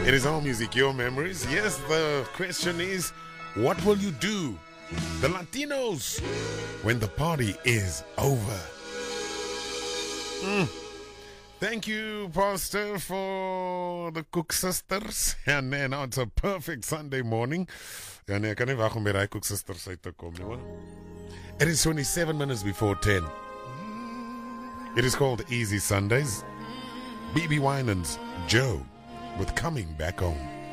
It is all music, your memories. Yes, the question is, what will you do, the Latinos, when the party is over? Thank you, Pastor, for the Cook Sisters. And now it's a perfect Sunday morning. Ja, nee, ek kan nie wag om by die Cook Sisters uit te kom nie, hoor. It is 27 minutes before 10. It is called Easy Sundays. BB Winans, Joe, with Coming Back Home.